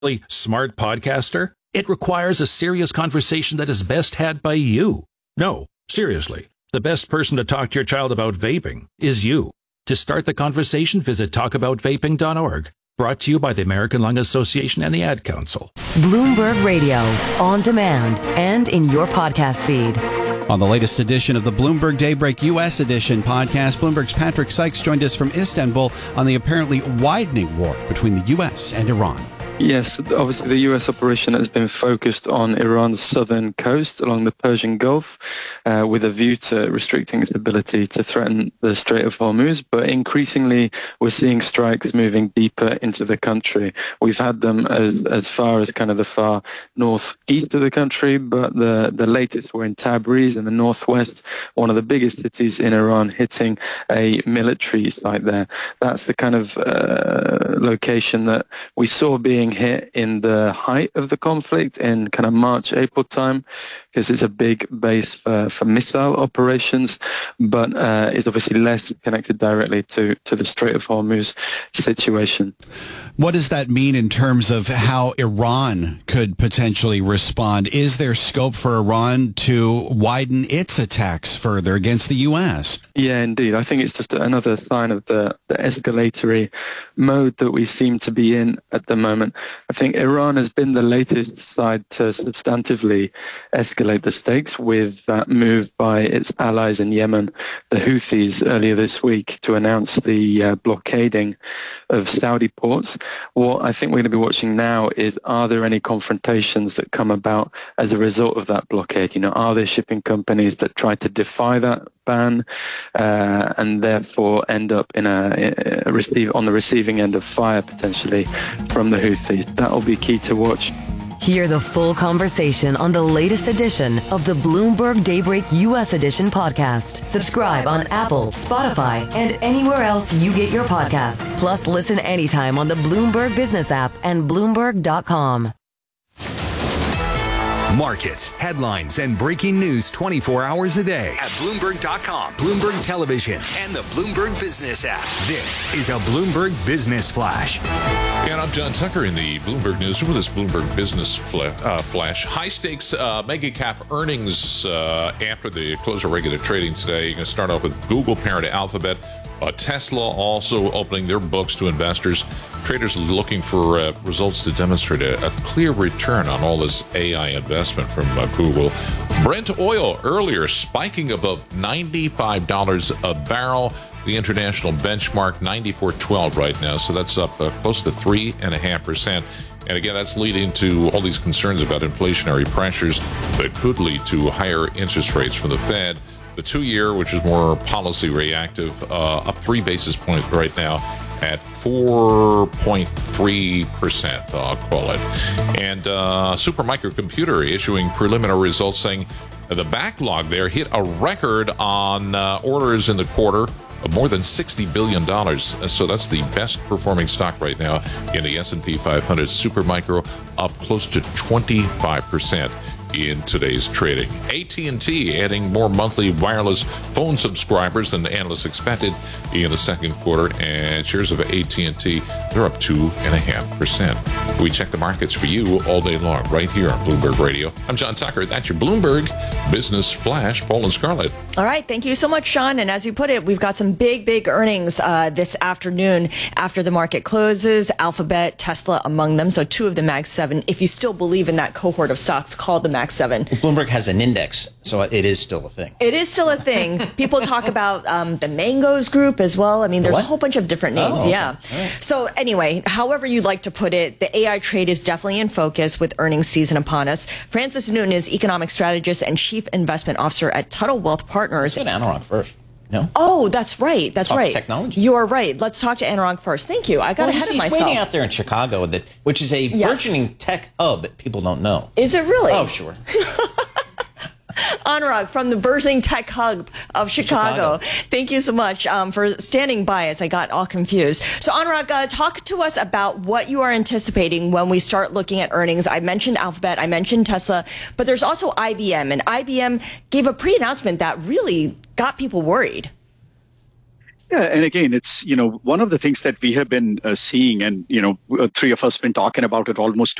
smart podcaster? It requires a serious conversation that is best had by you. No, seriously, the best person to talk to your child about vaping is you. To start the conversation, visit talkaboutvaping.org. Brought to you by the American Lung Association and the Ad Council. Bloomberg Radio, on demand and in your podcast feed. On the latest edition of the Bloomberg Daybreak U.S. edition podcast, Bloomberg's Patrick Sykes joined us from Istanbul on the apparently widening war between the U.S. and Iran. Yes, obviously the U.S. operation has been focused on Iran's southern coast along the Persian Gulf with a view to restricting its ability to threaten the Strait of Hormuz. But increasingly, we're seeing strikes moving deeper into the country. We've had them as far as kind of the far northeast of the country, but the latest were in Tabriz in the northwest, one of the biggest cities in Iran, hitting a military site there. That's the kind of location that we saw being hit in the height of the conflict in kind of March, April time, because it's a big base for missile operations, but is obviously less connected directly to the Strait of Hormuz situation. What does that mean in terms of how Iran could potentially respond? Is there scope for Iran to widen its attacks further against the U.S.? Yeah, indeed. I think it's just another sign of the escalatory mode that we seem to be in at the moment. I think Iran has been the latest side to substantively escalate the stakes with that move by its allies in Yemen, the Houthis, earlier this week to announce the blockading of Saudi ports. What I think we're going to be watching now is, are there any confrontations that come about as a result of that blockade? You know, are there shipping companies that try to defy that ban and therefore end up in on the receiving end of fire potentially from the Houthis? That will be key to watch. Hear the full conversation on the latest edition of the Bloomberg Daybreak U.S. edition podcast. Subscribe on Apple, Spotify, and anywhere else you get your podcasts. Plus, listen anytime on the Bloomberg Business app and Bloomberg.com. Markets, headlines, and breaking news 24 hours a day at Bloomberg.com, Bloomberg Television, and the Bloomberg Business app. This is a Bloomberg Business Flash. And I'm John Tucker in the Bloomberg Newsroom with this Bloomberg Business Flash. High-stakes mega-cap earnings after the close of regular trading today. You're going to start off with Google parent Alphabet. Tesla also opening their books to investors. Traders looking for results to demonstrate a clear return on all this AI investment from Google. Brent oil earlier spiking above $95 a barrel. The international benchmark, 94.12 right now. So that's up close to 3.5%. And again, that's leading to all these concerns about inflationary pressures that could lead to higher interest rates from the Fed. The 2-year, which is more policy reactive, up 3 basis points right now at 4.3%, I'll call it. And Supermicro Computer issuing preliminary results saying the backlog there hit a record on orders in the quarter of more than $60 billion. So that's the best performing stock right now in the S&P 500. Supermicro up close to 25%. In today's trading. AT&T adding more monthly wireless phone subscribers than the analysts expected in the second quarter, and shares of AT&T, they're up 2.5%. We check the markets for you all day long right here on Bloomberg Radio. I'm John Tucker. That's your Bloomberg Business Flash. Paul and Scarlett. All right. Thank you so much, Sean. And as you put it, we've got some big earnings this afternoon after the market closes. Alphabet, Tesla among them. So 2 of the Mag 7, if you still believe in that cohort of stocks called the Mag 7. Bloomberg has an index, so it is still a thing. It is still a thing. People talk about the Mangoes Group as well. I mean, there's a whole bunch of different names. Yeah. Right. So anyway, however you'd like to put it, the AI trade is definitely in focus with earnings season upon us. Francis Newton is economic strategist and chief investment officer at Tuttle Wealth Partners. Let's get Anurag first. No? Oh, that's right. That's right. Technology. You are right. Let's talk to Anurag first. Thank you. I got ahead of myself. He's waiting out there in Chicago, which is a burgeoning tech hub that people don't know. Is it really? Oh, sure. Anurag from the burgeoning tech hub of Chicago. Thank you so much for standing by as I got all confused. So Anurag, talk to us about what you are anticipating when we start looking at earnings. I mentioned Alphabet, I mentioned Tesla, but there's also IBM, and IBM gave a pre-announcement that really got people worried. Yeah, and again, it's, one of the things that we have been seeing, and, three of us been talking about it almost